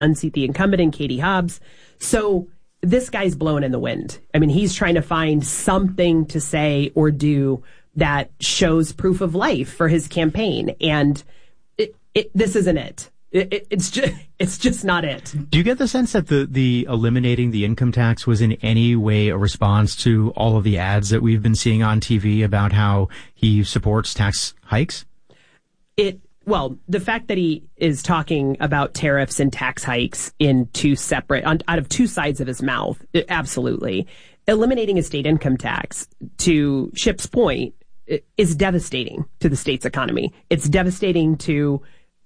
unseat the incumbent, Katie Hobbs. So this guy's blowing in the wind. I mean, he's trying to find something to say or do that shows proof of life for his campaign. And this isn't it. It's just not it. Do you get the sense that the eliminating the income tax was in any way a response to all of the ads that we've been seeing on TV about how he supports tax hikes? Well, the fact that he is talking about tariffs and tax hikes in out of two sides of his mouth, absolutely. Eliminating a state income tax, to Chip's point, is devastating to the state's economy. It's devastating to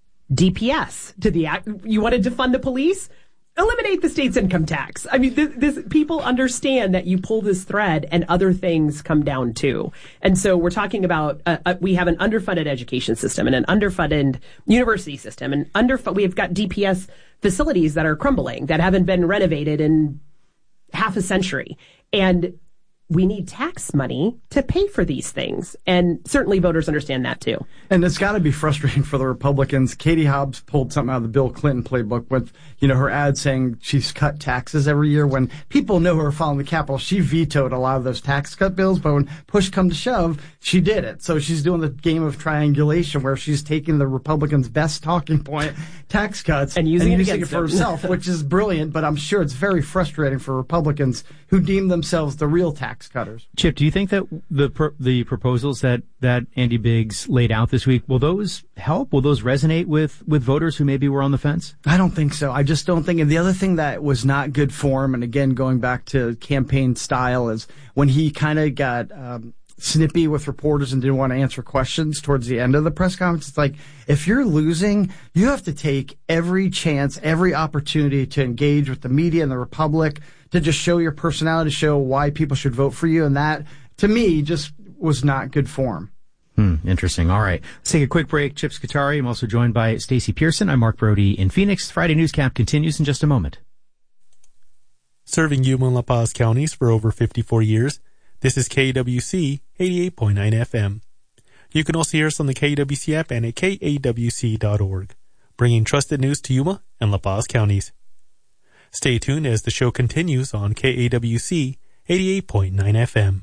DPS, you want to defund the police? Eliminate the state's income tax. I mean, this people understand that you pull this thread and other things come down too. And so we're talking about, we have an underfunded education system and an underfunded university system, and we've got DPS facilities that are crumbling, that haven't been renovated in half a century. And we need tax money to pay for these things. And certainly voters understand that too. And it's got to be frustrating for the Republicans. Katie Hobbs pulled something out of the Bill Clinton playbook with, her ad saying she's cut taxes every year. When people know her following the Capitol, she vetoed a lot of those tax cut bills, but when push come to shove, she did it. So she's doing the game of triangulation where she's taking the Republicans' best talking point, tax cuts, and using it for herself, which is brilliant, but I'm sure it's very frustrating for Republicans who deem themselves the real tax cutters. Chip, do you think that the proposals that Andy Biggs laid out this week, will those help? Will those resonate with voters who maybe were on the fence? I don't think so. I just don't think. And the other thing that was not good form, and again, going back to campaign style, is when he kind of got snippy with reporters and didn't want to answer questions towards the end of the press conference. It's like, if you're losing, you have to take every chance, every opportunity to engage with the media and the Republic, to just show your personality, to show why people should vote for you. And that, to me, just was not good form. Interesting. All right. Let's take a quick break. Chip Scutari. I'm also joined by Stacey Pearson. I'm Mark Brody in Phoenix. Friday Newscap continues in just a moment. Serving Yuma and La Paz counties for over 54 years, this is KWC 88.9 FM. You can also hear us on the KWC app and at kawc.org, bringing trusted news to Yuma and La Paz counties. Stay tuned as the show continues on KAWC 88.9 FM.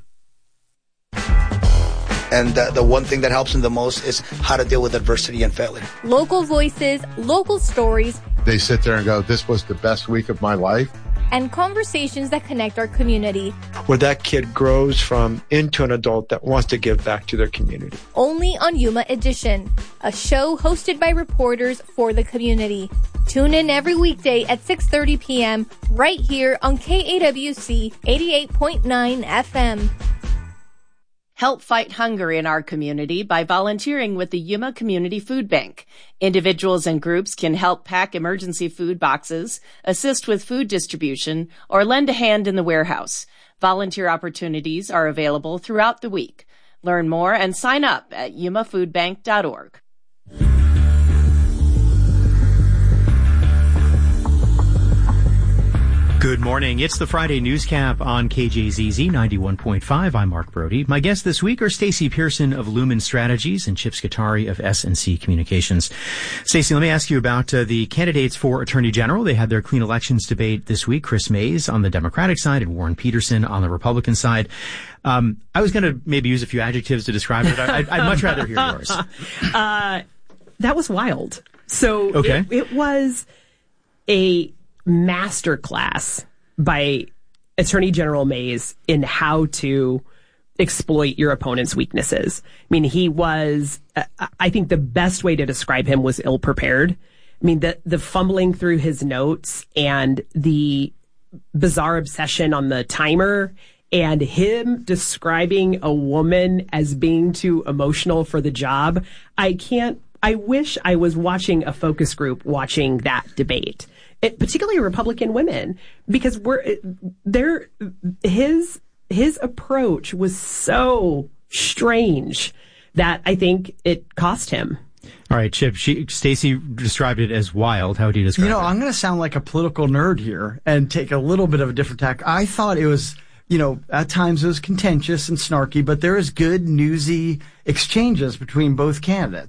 And the one thing that helps them the most is how to deal with adversity and failure. Local voices, local stories. They sit there and go, this was the best week of my life. And conversations that connect our community. Where that kid grows from into an adult that wants to give back to their community. Only on Yuma Edition, a show hosted by reporters for the community. Tune in every weekday at 6:30 p.m. right here on KAWC 88.9 FM. Help fight hunger in our community by volunteering with the Yuma Community Food Bank. Individuals and groups can help pack emergency food boxes, assist with food distribution, or lend a hand in the warehouse. Volunteer opportunities are available throughout the week. Learn more and sign up at yumafoodbank.org. Good morning. It's the Friday Newscap on KJZZ 91.5. I'm Mark Brody. My guests this week are Stacey Pearson of Lumen Strategies and Chip Scutari of S&C Communications. Stacey, let me ask you about the candidates for Attorney General. They had their clean elections debate this week. Chris Mays on the Democratic side and Warren Peterson on the Republican side. I was going to maybe use a few adjectives to describe it. I'd much rather hear yours. That was wild. So okay. It was a masterclass by Attorney General Mays in how to exploit your opponent's weaknesses. I mean, he was, I think the best way to describe him was ill-prepared. I mean, the fumbling through his notes and the bizarre obsession on the timer and him describing a woman as being too emotional for the job. I wish I was watching a focus group watching that debate. Particularly Republican women, because his approach was so strange that I think it cost him. All right, Chip, Stacey described it as wild. How would you describe it? I'm going to sound like a political nerd here and take a little bit of a different tack. I thought it was, at times it was contentious and snarky, but there is good, newsy exchanges between both candidates.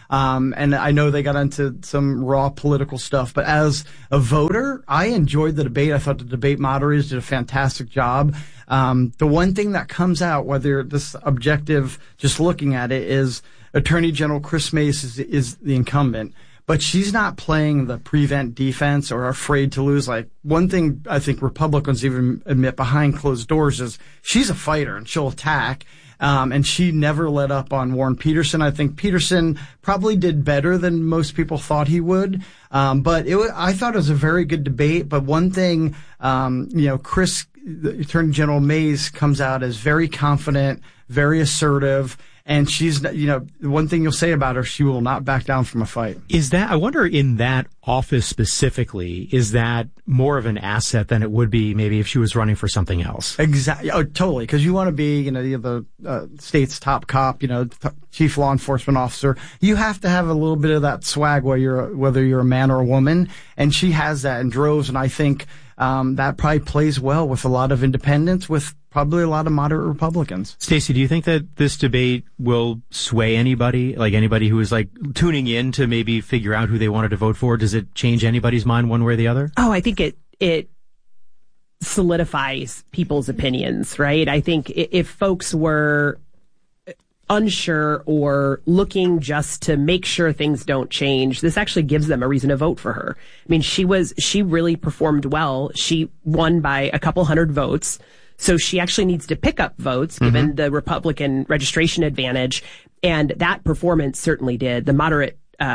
And I know they got into some raw political stuff, but as a voter, I enjoyed the debate. I thought the debate moderators did a fantastic job. The one thing that comes out, whether this objective, just looking at it, is Attorney General Chris Mace is the incumbent, but she's not playing the prevent defense or afraid to lose. Like, one thing I think Republicans even admit behind closed doors is she's a fighter and she'll attack. And she never let up on Warren Peterson. I think Peterson probably did better than most people thought he would. But I thought it was a very good debate. But one thing, Chris, the Attorney General Mace, comes out as very confident, very assertive. And she's, one thing you'll say about her, she will not back down from a fight. I wonder, in that office specifically, is that more of an asset than it would be maybe if she was running for something else? Exactly. Oh, totally. Because you want to be, the state's top cop, chief law enforcement officer. You have to have a little bit of that swag, whether you're a man or a woman. And she has that in droves. And I think that probably plays well with a lot of independents, with probably a lot of moderate Republicans. Stacey, do you think that this debate will sway anybody, like anybody who is tuning in to maybe figure out who they wanted to vote for? Does it change anybody's mind one way or the other? Oh, I think it solidifies people's opinions, right? I think if folks were unsure or looking just to make sure things don't change, this actually gives them a reason to vote for her. I mean, she really performed well. She won by a couple hundred votes. So she actually needs to pick up votes given the Republican registration advantage. And that performance certainly did. The moderate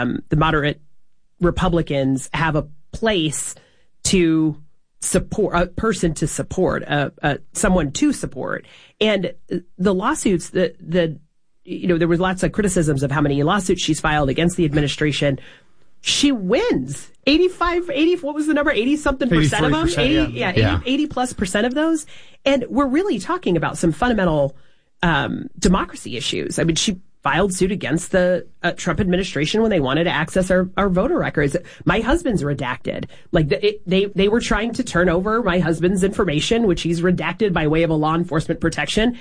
Republicans have a place to support, a person to support, someone to support. And the lawsuits, there was lots of criticisms of how many lawsuits she's filed against the administration. She wins 80, what was the number? 80 something percent of them? 80+% of those. And we're really talking about some fundamental, democracy issues. I mean, she filed suit against the Trump administration when they wanted to access our voter records. My husband's redacted. They were trying to turn over my husband's information, which he's redacted by way of a law enforcement protection.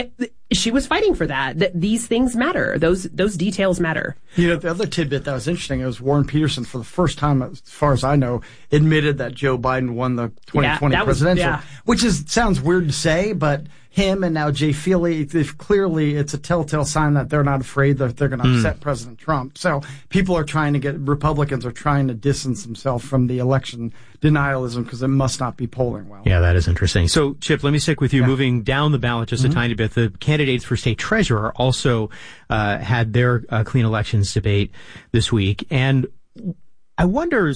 She was fighting for that these things matter. Those details matter. The other tidbit that was interesting is Warren Peterson, for the first time, as far as I know, admitted that Joe Biden won the 2020 presidential, which sounds weird to say, but him and now Jay Feely, it's a telltale sign that they're not afraid that they're going to upset President Trump. So Republicans are trying to distance themselves from the election denialism because it must not be polling well. Yeah, that is interesting. So, Chip, let me stick with you. Yeah. Moving down the ballot just a tiny bit, the candidates for state treasurer also had their clean elections debate this week. And I wonder,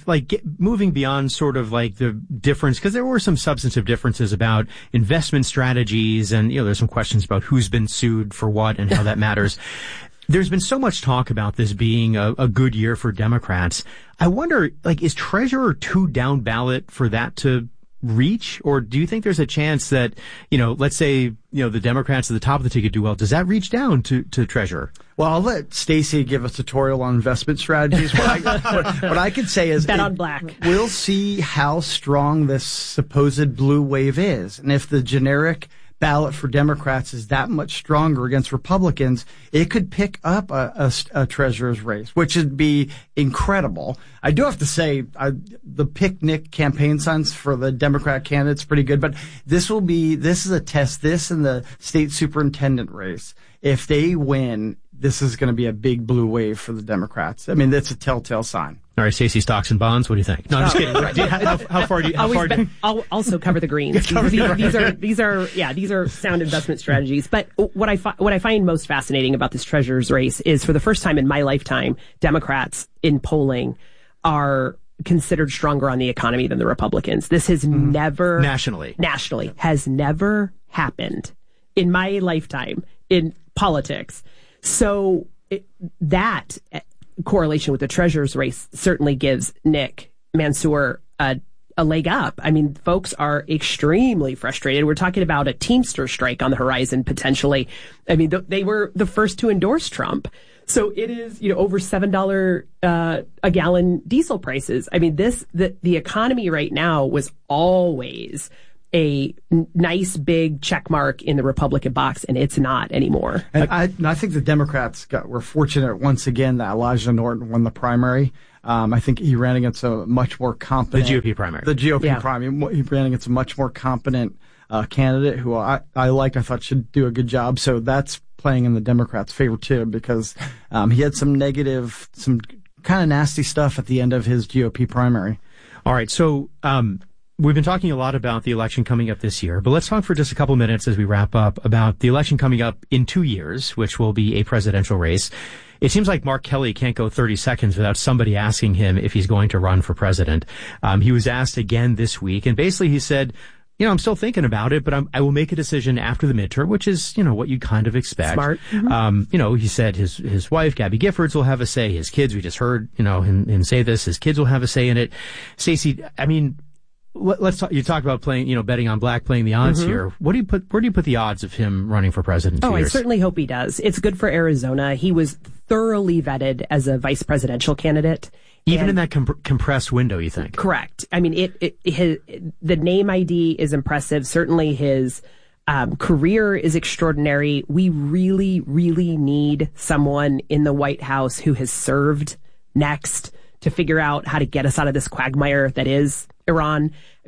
moving beyond the difference, because there were some substantive differences about investment strategies, and there's some questions about who's been sued for what and how that matters. There's been so much talk about this being a good year for Democrats. I wonder, is treasurer too down ballot for that to reach? Or do you think there's a chance that, let's say, the Democrats at the top of the ticket do well? Does that reach down to treasurer? Well, I'll let Stacey give a tutorial on investment strategies. What I could say is bet on black. We'll see how strong this supposed blue wave is. And if the generic ballot for Democrats is that much stronger against Republicans, it could pick up a treasurer's race, which would be incredible. I do have to say, the picnic campaign signs for the Democrat candidates pretty good, but this is a test. This and the state superintendent race, if they win, this is going to be a big blue wave for the Democrats. I mean, that's a telltale sign. All right, Stacey, stocks and bonds. What do you think? No, I'm just kidding. How far do you? I'll also cover the greens. These are sound investment strategies. But what I find most fascinating about this treasurer's race is, for the first time in my lifetime, Democrats in polling are considered stronger on the economy than the Republicans. This has never nationally has never happened in my lifetime in politics. So that correlation with the treasurer's race certainly gives Nick Mansour a leg up. I mean, folks are extremely frustrated. We're talking about a Teamster strike on the horizon, potentially. I mean, they were the first to endorse Trump. So it is, over $7 a gallon diesel prices. I mean, the economy right now was always a nice big check mark in the Republican box, and it's not anymore. And I think the Democrats were fortunate once again that Elijah Norton won the primary. I think he ran against a much more competent... The GOP primary. The GOP primary. He ran against a much more competent candidate who I thought should do a good job. So that's playing in the Democrats' favor too, because he had some kind of nasty stuff at the end of his GOP primary. All right, so we've been talking a lot about the election coming up this year, but let's talk for just a couple minutes as we wrap up about the election coming up in 2 years, which will be a presidential race. It seems like Mark Kelly can't go 30 seconds without somebody asking him if he's going to run for president. He was asked again this week, and basically he said, I'm still thinking about it, but I will make a decision after the midterm, which is, what you kind of expect. Smart. Mm-hmm. He said his wife, Gabby Giffords, will have a say. His kids, we just heard, him say this, his kids will have a say in it. Stacey, let's talk, you talked about playing, betting on black, playing the odds here. Where do you put the odds of him running for president in 2 years? I certainly hope he does. It's good for Arizona. He was thoroughly vetted as a vice presidential candidate. Even in that compressed window, you think? Correct. The name ID is impressive. Certainly his career is extraordinary. We really, really need someone in the White House who has served next to figure out how to get us out of this quagmire that is Iran.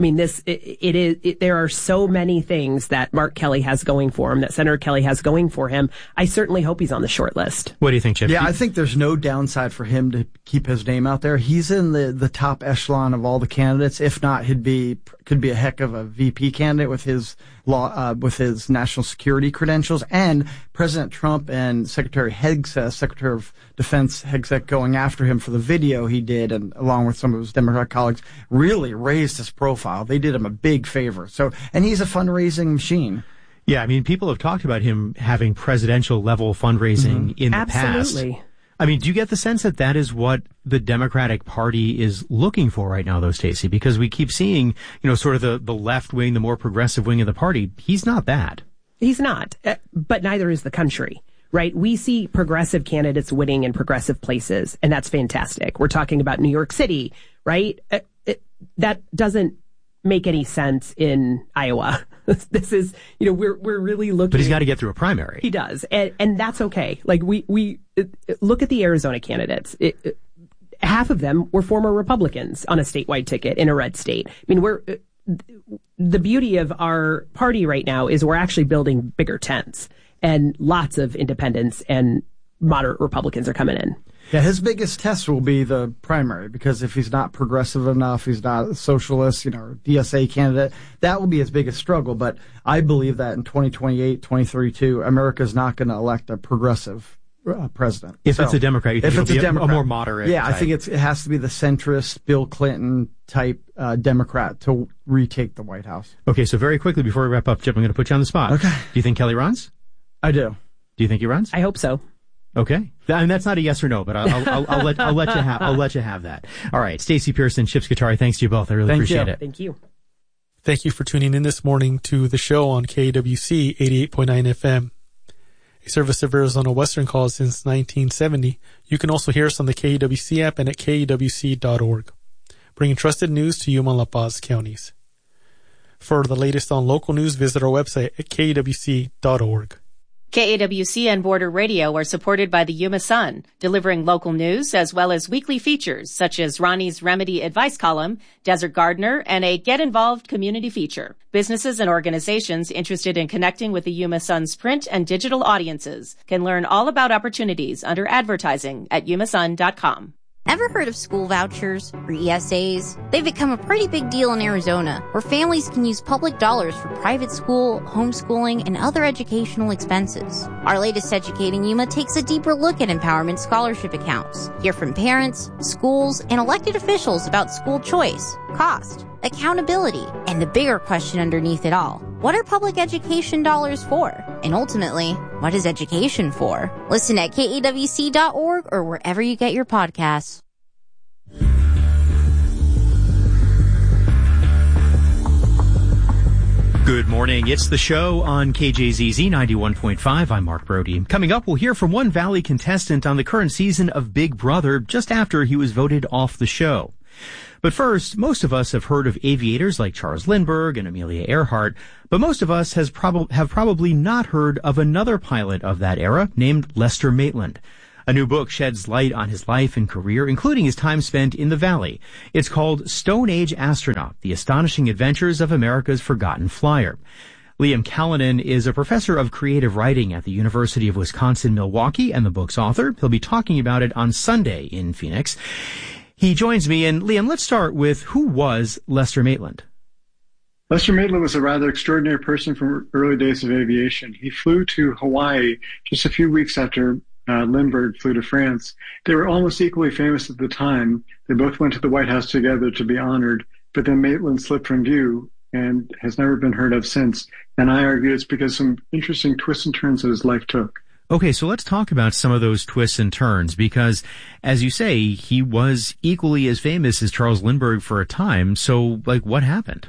There are so many things that Mark Kelly has going for him, that Senator Kelly has going for him. I certainly hope he's on the short list. What do you think, Chip? Yeah, I think there's no downside for him to keep his name out there. He's in the top echelon of all the candidates. If not, could be a heck of a VP candidate with his national security credentials. And President Trump and Secretary Hegseth, Secretary of Defense Hegseth, going after him for the video he did, and along with some of his Democrat colleagues, really raised his profile. They did him a big favor. And he's a fundraising machine. Yeah, people have talked about him having presidential level fundraising in the past. Absolutely. Do you get the sense that that is what the Democratic Party is looking for right now, though, Stacey? Because we keep seeing, sort of the left wing, the more progressive wing of the party. He's not that. He's not, but neither is the country, right? We see progressive candidates winning in progressive places, and that's fantastic. We're talking about New York City, right? That doesn't make any sense in Iowa. This is, we're really looking. But he's got to get through a primary. He does. And that's okay. We look at the Arizona candidates. Half of them were former Republicans on a statewide ticket in a red state. The beauty of our party right now is we're actually building bigger tents, and lots of independents and moderate Republicans are coming in. Yeah, his biggest test will be the primary, because if he's not progressive enough, he's not a socialist, or DSA candidate, that will be his biggest struggle. But I believe that in 2028, 2032, America's not going to elect a progressive president. If it's a Democrat, you think it'll be a more moderate Yeah, type. I think it has to be the centrist, Bill Clinton type Democrat to retake the White House. Okay, so very quickly before we wrap up, Chip, I'm going to put you on the spot. Okay. Do you think Kelly runs? I do. Do you think he runs? I hope so. Okay. That's not a yes or no, but I'll let you have that. All right. Stacey Pearson, Chip Scutari, thanks to you both. I really appreciate it. Thank you. Thank you for tuning in this morning to the show on KWC 88.9 FM, a service of Arizona Western Call since 1970. You can also hear us on the KWC app and at KWC.org, bringing trusted news to Yuma and La Paz counties. For the latest on local news, visit our website at KWC.org. KAWC and Border Radio are supported by the Yuma Sun, delivering local news as well as weekly features such as Ronnie's Remedy Advice Column, Desert Gardener, and a Get Involved community feature. Businesses and organizations interested in connecting with the Yuma Sun's print and digital audiences can learn all about opportunities under advertising at yumasun.com. Ever heard of school vouchers or ESAs? They've become a pretty big deal in Arizona, where families can use public dollars for private school, homeschooling, and other educational expenses. Our latest Educating Yuma takes a deeper look at empowerment scholarship accounts. Hear from parents, schools, and elected officials about school choice, cost, accountability, and the bigger question underneath it all. What are public education dollars for? And ultimately, what is education for? Listen at KAWC.org or wherever you get your podcasts. Good morning. It's the show on KJZZ 91.5. I'm Mark Brody. Coming up, we'll hear from one Valley contestant on the current season of Big Brother just after he was voted off the show. But first, most of us have heard of aviators like Charles Lindbergh and Amelia Earhart, but most of us have probably not heard of another pilot of that era named Lester Maitland. A new book sheds light on his life and career, including his time spent in the Valley. It's called Stone Age Astronaut: The Astonishing Adventures of America's Forgotten Flyer. Liam Callanan is a professor of creative writing at the University of Wisconsin-Milwaukee and the book's author. He'll be talking about it on Sunday in Phoenix. He joins me, and Liam, let's start with, who was Lester Maitland? Lester Maitland was a rather extraordinary person from early days of aviation. He flew to Hawaii just a few weeks after Lindbergh flew to France. They were almost equally famous at the time. They both went to the White House together to be honored, but then Maitland slipped from view and has never been heard of since. And I argue it's because some interesting twists and turns that his life took. Okay, so let's talk about some of those twists and turns, because, as you say, he was equally as famous as Charles Lindbergh for a time. So, what happened?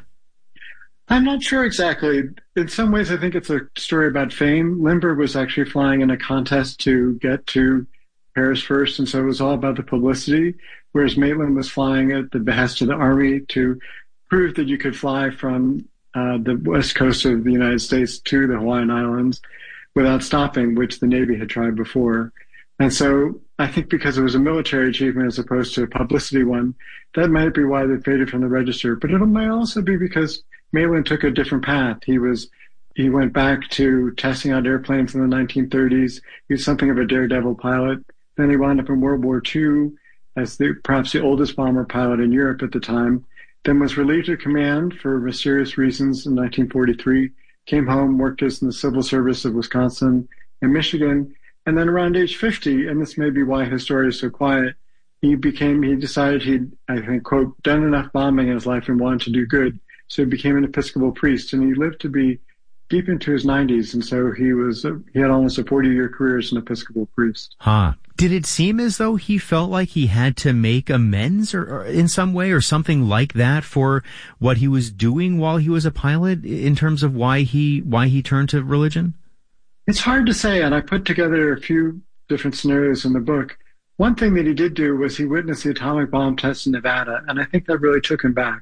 I'm not sure exactly. In some ways, I think it's a story about fame. Lindbergh was actually flying in a contest to get to Paris first, and so it was all about the publicity, whereas Maitland was flying at the behest of the Army to prove that you could fly from the west coast of the United States to the Hawaiian Islands without stopping, which the Navy had tried before. And so I think because it was a military achievement as opposed to a publicity one, that might be why they faded from the register. But it might also be because Maitland took a different path. He went back to testing out airplanes in the 1930s. He was something of a daredevil pilot. Then he wound up in World War II as perhaps the oldest bomber pilot in Europe at the time. Then was relieved of command for mysterious reasons in 1943. Came home, worked in the civil service of Wisconsin and Michigan. And then around age 50, and this may be why his story is so quiet, he decided he'd, I think, quote, done enough bombing in his life and wanted to do good. So he became an Episcopal priest, and he lived to be deep into his 90s. And so he had almost a 40-year career as an Episcopal priest. Huh. Did it seem as though he felt like he had to make amends or in some way or something like that for what he was doing while he was a pilot in terms of why he turned to religion? It's hard to say, and I put together a few different scenarios in the book. One thing that he did do was he witnessed the atomic bomb test in Nevada, and I think that really took him back.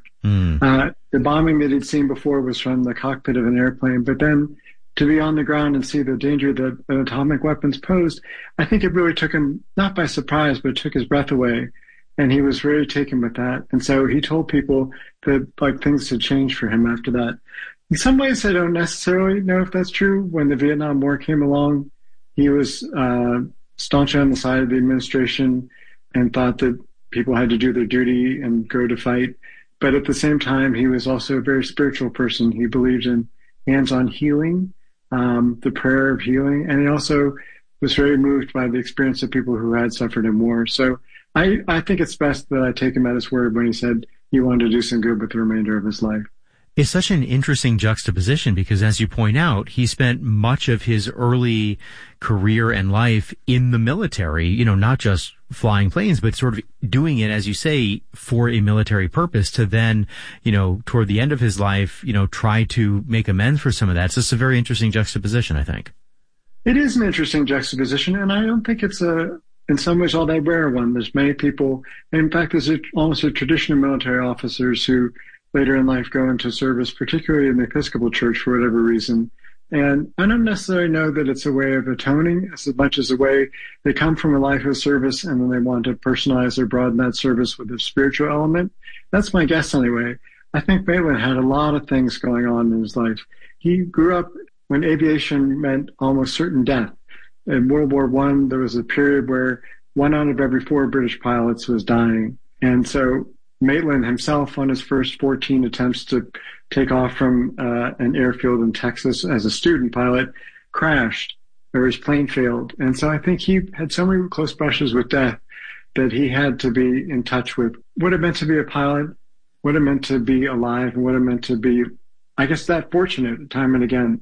The bombing that he'd seen before was from the cockpit of an airplane, but then to be on the ground and see the danger that atomic weapons posed, I think it really took him, not by surprise, but it took his breath away, and he was really taken with that. And so he told people that things had changed for him after that. In some ways, I don't necessarily know if that's true. When the Vietnam War came along, he was staunchly on the side of the administration and thought that people had to do their duty and go to fight. But at the same time, he was also a very spiritual person. He believed in hands-on healing, the prayer of healing, and he also was very moved by the experience of people who had suffered in war. So I think it's best that I take him at his word when he said he wanted to do some good with the remainder of his life. It's such an interesting juxtaposition because, as you point out, he spent much of his early career and life in the military, not just flying planes, but sort of doing it, as you say, for a military purpose to then, toward the end of his life, try to make amends for some of that. So it's a very interesting juxtaposition, I think. It is an interesting juxtaposition, and I don't think it's in some ways all that rare one. There's many people, in fact, there's almost a tradition of military officers who later in life go into service, particularly in the Episcopal Church for whatever reason. And I don't necessarily know that it's a way of atoning as much as a way they come from a life of service and then they want to personalize or broaden that service with a spiritual element. That's my guess anyway. I think Maitland had a lot of things going on in his life. He grew up when aviation meant almost certain death. In World War I, there was a period where 1 out of every 4 British pilots was dying. And so Maitland himself, on his first 14 attempts to take off from an airfield in Texas as a student pilot, crashed, or his plane failed. And so I think he had so many close brushes with death that he had to be in touch with what it meant to be a pilot, what it meant to be alive, and what it meant to be, I guess, that fortunate time and again.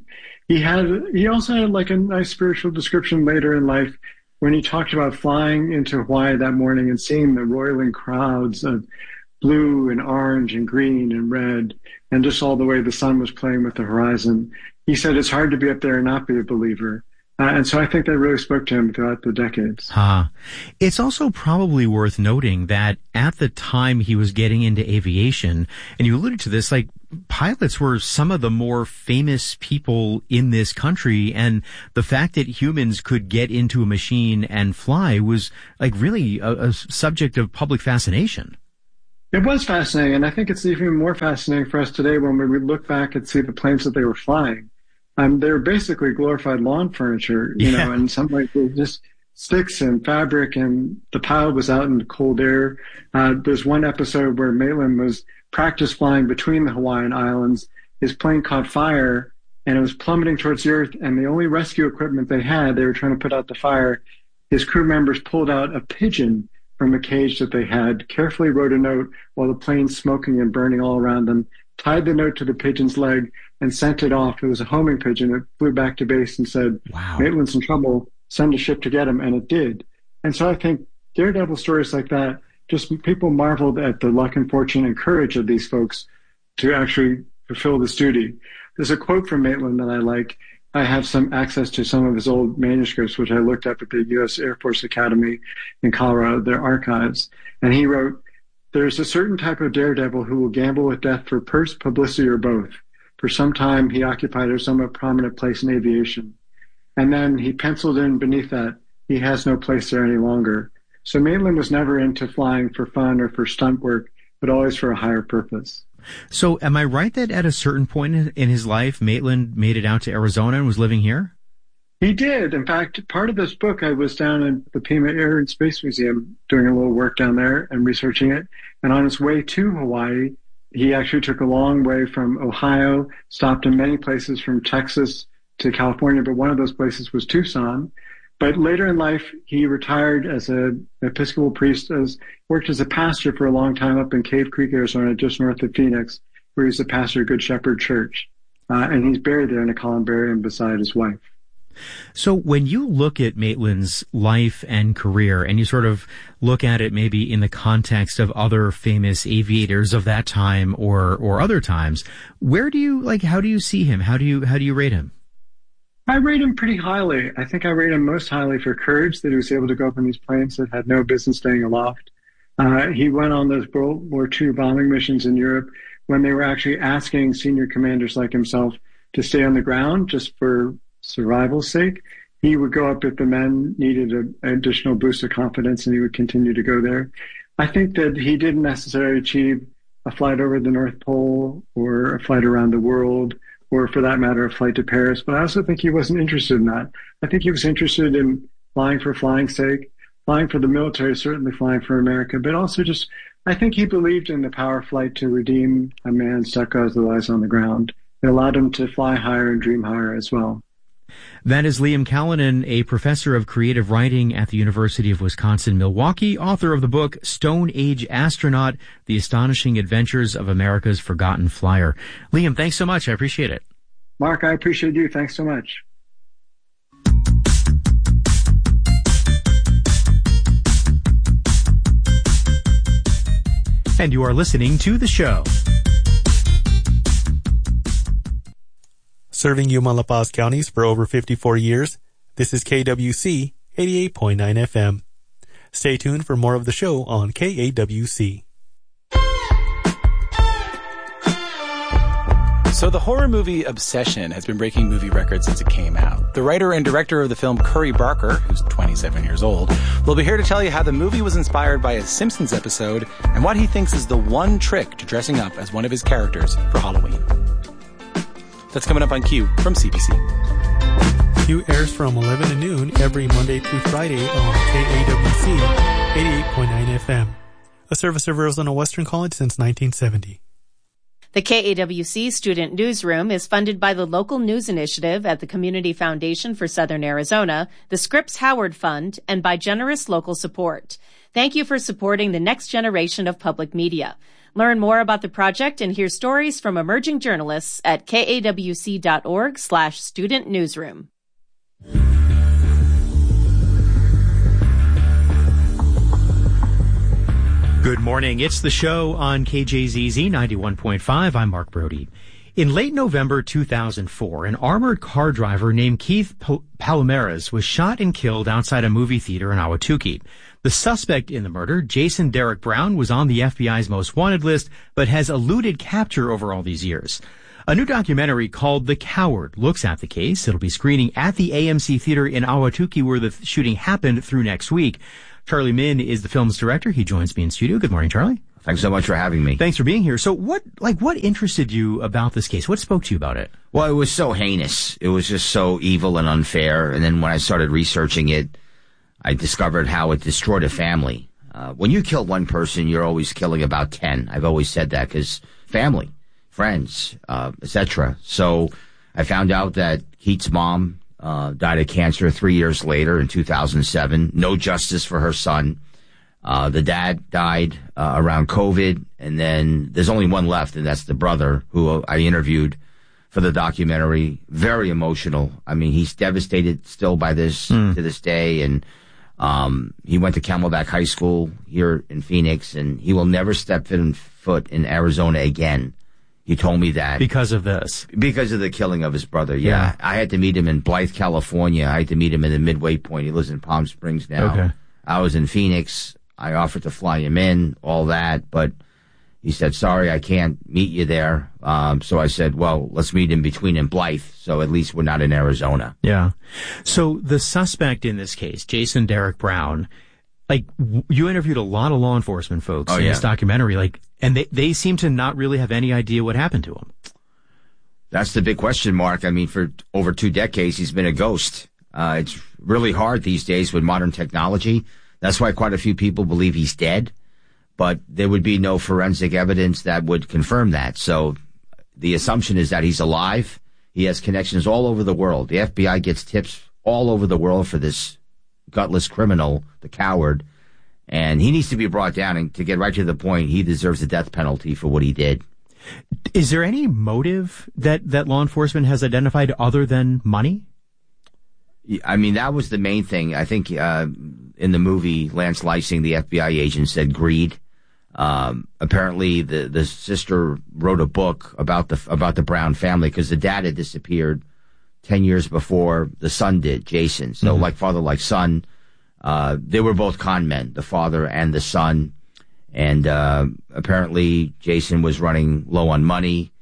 He also had a nice spiritual description later in life when he talked about flying into Hawaii that morning and seeing the roiling crowds of blue and orange and green and red, and just all the way the sun was playing with the horizon. He said it's hard to be up there and not be a believer. And so I think that really spoke to him throughout the decades. It's also probably worth noting that at the time he was getting into aviation, and you alluded to this, like, pilots were some of the more famous people in this country, and the fact that humans could get into a machine and fly was, like, really a subject of public fascination. It was fascinating, and I think it's even more fascinating for us today when we look back and see the planes that they were flying. They were basically glorified lawn furniture, you know, in some ways they were just sticks and fabric, and the pilot was out in the cold air. There's one episode where Maitland was practice flying between the Hawaiian Islands. His plane caught fire, and it was plummeting towards the earth, and the only rescue equipment they were trying to put out the fire. His crew members pulled out a pigeon from a cage that they had, carefully wrote a note while the plane's smoking and burning all around them, tied the note to the pigeon's leg, and sent it off. It was a homing pigeon. It flew back to base and said, wow, Maitland's in trouble, send a ship to get him, and it did. And so I think daredevil stories like that, just people marveled at the luck and fortune and courage of these folks to actually fulfill this duty. There's a quote from Maitland that I like. I have some access to some of his old manuscripts, which I looked up at the U.S. Air Force Academy in Colorado, their archives. And he wrote, "There's a certain type of daredevil who will gamble with death for purse, publicity, or both. For some time, he occupied a somewhat prominent place in aviation. And then he penciled in beneath that, he has no place there any longer." So Maitland was never into flying for fun or for stunt work, but always for a higher purpose. So am I right that at a certain point in his life, Maitland made it out to Arizona and was living here? He did. In fact, part of this book, I was down at the Pima Air and Space Museum doing a little work down there and researching it. And on his way to Hawaii, he actually took a long way from Ohio, stopped in many places from Texas to California, but one of those places was Tucson. But later in life, he retired as an Episcopal priest, worked as a pastor for a long time up in Cave Creek, Arizona, just north of Phoenix, where he's the pastor of Good Shepherd Church. And he's buried there in a columbarium beside his wife. So when you look at Maitland's life and career, and you sort of look at it maybe in the context of other famous aviators of that time or other times, how do you see him? How do you rate him? I rate him pretty highly. I think I rate him most highly for courage, that he was able to go up in these planes that had no business staying aloft. He went on those World War II bombing missions in Europe when they were actually asking senior commanders like himself to stay on the ground just for survival's sake. He would go up if the men needed an additional boost of confidence, and he would continue to go there. I think that he didn't necessarily achieve a flight over the North Pole or a flight around the world, or for that matter, a flight to Paris. But I also think he wasn't interested in that. I think he was interested in flying for flying's sake, flying for the military, certainly flying for America, but also just, I think he believed in the power of flight to redeem a man stuck otherwise on the ground. It allowed him to fly higher and dream higher as well. That is Liam Callanan, a professor of creative writing at the University of Wisconsin-Milwaukee, author of the book Stone Age Astronaut, The Astonishing Adventures of America's Forgotten Flyer. Liam, thanks so much. I appreciate it. Mark, I appreciate you. Thanks so much. And you are listening to The Show. Serving Yuma La Paz counties for over 54 years, this is KWC 88.9 FM. Stay tuned for more of the show on KAWC. So the horror movie Obsession has been breaking movie records since it came out. The writer and director of the film, Curry Barker, who's 27 years old, will be here to tell you how the movie was inspired by a Simpsons episode and what he thinks is the one trick to dressing up as one of his characters for Halloween. That's coming up on Q from CBC. Q airs from 11 to noon every Monday through Friday on KAWC 88.9 FM, a service of Arizona Western College since 1970. The KAWC Student Newsroom is funded by the Local News Initiative at the Community Foundation for Southern Arizona, the Scripps Howard Fund, and by generous local support. Thank you for supporting the next generation of public media. Learn more about the project and hear stories from emerging journalists at kawc.org/student newsroom. Good morning. It's The Show on KJZZ 91.5. I'm Mark Brody. In late November 2004, an armored car driver named Keith Palomares was shot and killed outside a movie theater in Ahwatukee. The suspect in the murder, Jason Derek Brown, was on the FBI's most wanted list, but has eluded capture over all these years. A new documentary called The Coward looks at the case. It'll be screening at the AMC Theater in Ahwatukee, where the shooting happened, through next week. Charlie Min is the film's director. He joins me in studio. Good morning, Charlie. Thanks so much for having me. Thanks for being here. So what interested you about this case? What spoke to you about it? Well, it was so heinous. It was just so evil and unfair. And then when I started researching it, I discovered how it destroyed a family. When you kill one person, you're always killing about 10. I've always said that, because family, friends, etc. So I found out that Keith's mom died of cancer 3 years later in 2007. No justice for her son. The dad died around COVID, and then there's only one left, and that's the brother, who I interviewed for the documentary. Very emotional. I mean, he's devastated still by this to this day, and he went to Camelback High School here in Phoenix, and he will never step foot in Arizona again. He told me that. Because of this? Because of the killing of his brother, yeah. I had to meet him in Blythe, California. I had to meet him in the Midway Point. He lives in Palm Springs now. Okay. I was in Phoenix. I offered to fly him in, all that, but he said, sorry, I can't meet you there. So I said, well, let's meet in between in Blythe, so at least we're not in Arizona. Yeah. So the suspect in this case, Jason Derek Brown, you interviewed a lot of law enforcement folks in this documentary, and they seem to not really have any idea what happened to him. That's the big question mark. I mean, for over 2 decades, he's been a ghost. It's really hard these days with modern technology. That's why quite a few people believe he's dead, but there would be no forensic evidence that would confirm that. So the assumption is that he's alive. He has connections all over the world. The FBI gets tips all over the world for this gutless criminal, the Coward, and he needs to be brought down. And to get right to the point, he deserves the death penalty for what he did. Is there any motive that law enforcement has identified other than money? I mean, that was the main thing. I think in the movie, Lance Lysing, the FBI agent, said greed. Apparently, the sister wrote a book about the Brown family, because the dad had disappeared 10 years before the son did, Jason. So like father, like son. They were both con men, the father and the son. And apparently, Jason was running low on money.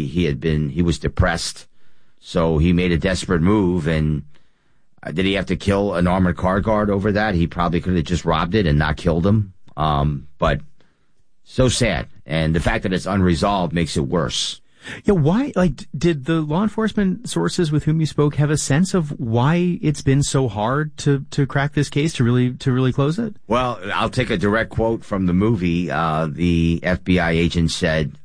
He was depressed. So he made a desperate move, and did he have to kill an armored car guard over that? He probably could have just robbed it and not killed him. But so sad. And the fact that it's unresolved makes it worse. Yeah, why? Did the law enforcement sources with whom you spoke have a sense of why it's been so hard to crack this case, to really close it? Well, I'll take a direct quote from the movie. The FBI agent said,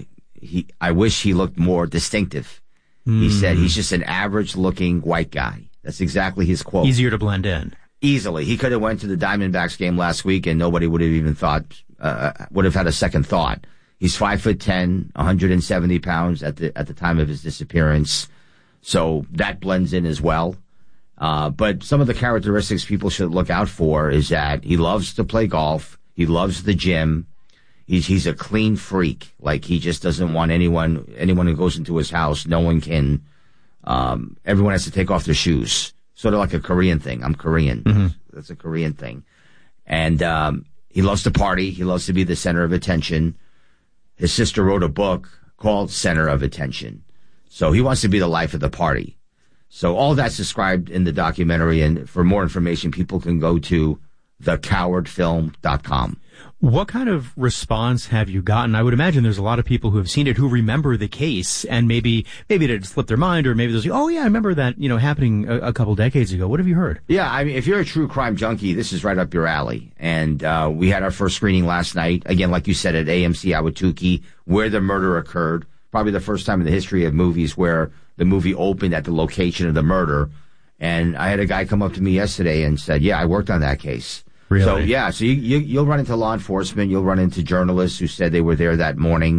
I wish he looked more distinctive. He said he's just an average-looking white guy. That's exactly his quote. Easier to blend in. Easily. He could have went to the Diamondbacks game last week, and nobody would have even would have had a second thought. He's 5'10", 170 pounds at the time of his disappearance. So that blends in as well. But some of the characteristics people should look out for is that he loves to play golf. He loves the gym. He's a clean freak. He just doesn't want anyone who goes into his house, no one can, everyone has to take off their shoes. Sort of like a Korean thing. I'm Korean. Mm-hmm. That's a Korean thing. And, he loves to party. He loves to be the center of attention. His sister wrote a book called Center of Attention. So he wants to be the life of the party. So all that's described in the documentary, and for more information, people can go to thecowardfilm.com. What kind of response have you gotten? I would imagine there's a lot of people who have seen it who remember the case, and maybe it had slipped their mind, or maybe there's, oh yeah, I remember that, happening a couple decades ago. What have you heard? Yeah, I mean, if you're a true crime junkie, this is right up your alley. And we had our first screening last night, again, like you said, at AMC Ahwatukee, where the murder occurred. Probably the first time in the history of movies where the movie opened at the location of the murder. And I had a guy come up to me yesterday and said, yeah, I worked on that case. Really? So, yeah, so you'll run into law enforcement. You'll run into journalists who said they were there that morning.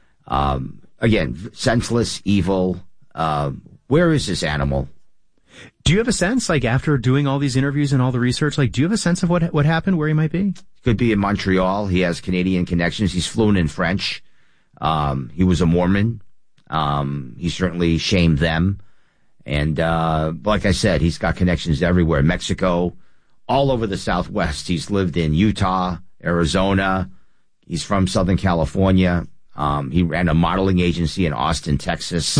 Again, senseless, evil. Where is this animal? Do you have a sense, after doing all these interviews and all the research, do you have a sense of what happened, where he might be? Could be in Montreal. He has Canadian connections. He's fluent in French. He was a Mormon. He certainly shamed them. And like I said, he's got connections everywhere. Mexico, all over the Southwest. He's lived in Utah, Arizona. He's from Southern California. He ran a modeling agency in Austin, Texas.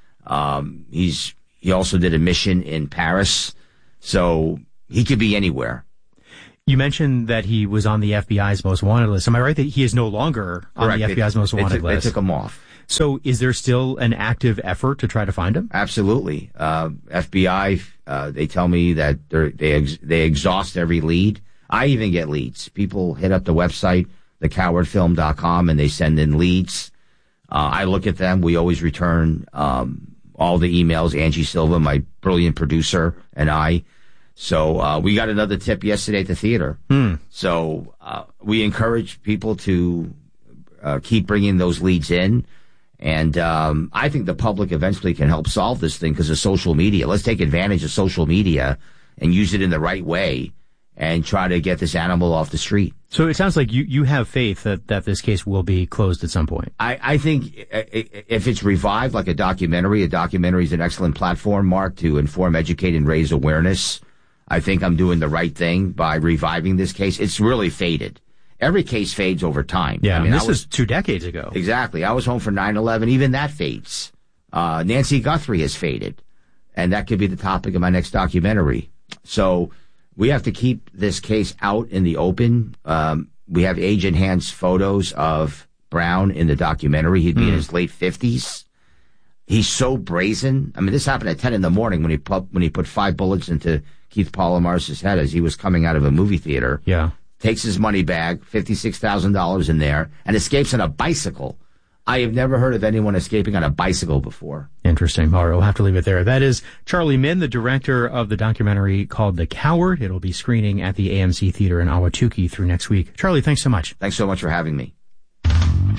He also did a mission in Paris. So he could be anywhere. You mentioned that he was on the FBI's most wanted list. Am I right that he is no longer on the FBI's most wanted list? They took him off. So is there still an active effort to try to find him? Absolutely. FBI, they tell me that they exhaust every lead. I even get leads. People hit up the website, thecowardfilm.com, and they send in leads. I look at them. We always return all the emails, Angie Silva, my brilliant producer, and I. So we got another tip yesterday at the theater. So we encourage people to keep bringing those leads in. And I think the public eventually can help solve this thing because of social media. Let's take advantage of social media and use it in the right way and try to get this animal off the street. So it sounds like you have faith that this case will be closed at some point. I think if it's revived like a documentary is an excellent platform, Mark, to inform, educate, and raise awareness. I think I'm doing the right thing by reviving this case. It's really faded. Every case fades over time. Yeah, I mean, this was 2 decades ago. Exactly. I was home for 9/11. Even that fades. Nancy Guthrie has faded. And that could be the topic of my next documentary. So we have to keep this case out in the open. We have age-enhanced photos of Brown in the documentary. He'd be in his late 50s. He's so brazen. I mean, this happened at 10 in the morning when he put 5 bullets into Keith Palomares' head as he was coming out of a movie theater. Yeah. Takes his money bag, $56,000 in there, and escapes on a bicycle. I have never heard of anyone escaping on a bicycle before. Interesting. All right, we'll have to leave it there. That is Charlie Min, the director of the documentary called The Coward. It'll be screening at the AMC Theater in Ahwatukee through next week. Charlie, thanks so much. Thanks so much for having me.